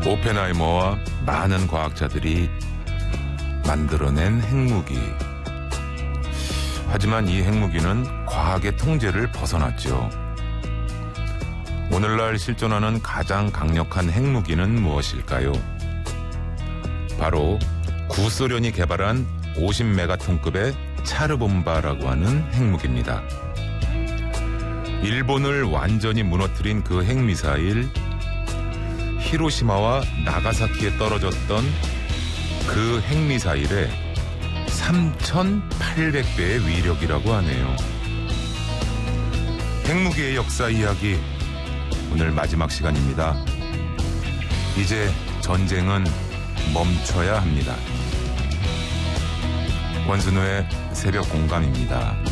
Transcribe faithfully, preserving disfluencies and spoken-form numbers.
오펜하이머와 많은 과학자들이 만들어낸 핵무기. 하지만 이 핵무기는 과학의 통제를 벗어났죠. 오늘날 실존하는 가장 강력한 핵무기는 무엇일까요? 바로 구소련이 개발한 오십 메가톤급의 차르본바라고 하는 핵무기입니다. 일본을 완전히 무너뜨린 그 핵미사일, 히로시마와 나가사키에 떨어졌던 그 핵미사일의 삼천팔백 배의 위력이라고 하네요. 핵무기의 역사 이야기, 오늘 마지막 시간입니다. 이제 전쟁은 멈춰야 합니다. 원순우의 새벽 공감입니다.